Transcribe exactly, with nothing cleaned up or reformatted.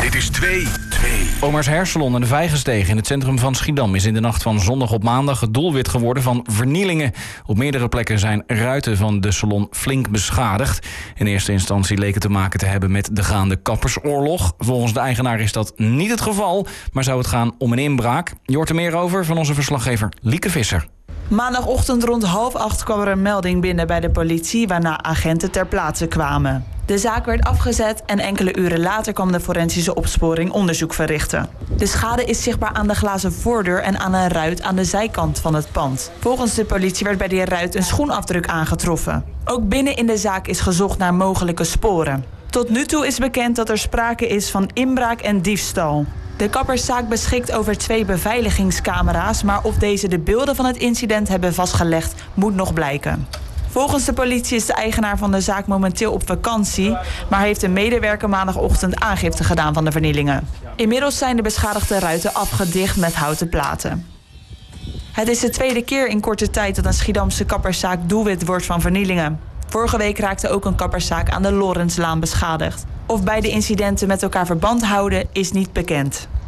Dit is twee. twee. Oma's Hairsalon en de Vijgensteeg in het centrum van Schiedam is in de nacht van zondag op maandag het doelwit geworden van vernielingen. Op meerdere plekken zijn ruiten van de salon flink beschadigd. In eerste instantie leek het te maken te hebben met de gaande kappersoorlog. Volgens de eigenaar is dat niet het geval, maar zou het gaan om een inbraak. Je hoort er meer over van onze verslaggever Lieke Visser. Maandagochtend rond half acht kwam er een melding binnen bij de politie, waarna agenten ter plaatse kwamen. De zaak werd afgezet en enkele uren later kwam de forensische opsporing onderzoek verrichten. De schade is zichtbaar aan de glazen voordeur en aan een ruit aan de zijkant van het pand. Volgens de politie werd bij die ruit een schoenafdruk aangetroffen. Ook binnen in de zaak is gezocht naar mogelijke sporen. Tot nu toe is bekend dat er sprake is van inbraak en diefstal. De kapperszaak beschikt over twee beveiligingscamera's, maar of deze de beelden van het incident hebben vastgelegd, moet nog blijken. Volgens de politie is de eigenaar van de zaak momenteel op vakantie, maar heeft een medewerker maandagochtend aangifte gedaan van de vernielingen. Inmiddels zijn de beschadigde ruiten afgedicht met houten platen. Het is de tweede keer in korte tijd dat een Schiedamse kapperszaak doelwit wordt van vernielingen. Vorige week raakte ook een kapperszaak aan de Lorenzlaan beschadigd. Of beide incidenten met elkaar verband houden is niet bekend.